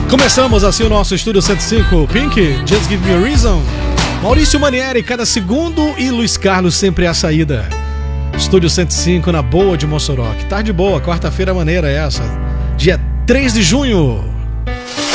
Começamos assim o nosso Estúdio 105. Pink, Just Give Me a Reason. Maurício Manieri, cada segundo, e Luiz Carlos, sempre à saída. Estúdio 105 na boa de Mossoró. Que tarde boa, quarta-feira maneira essa. Dia 3 de junho.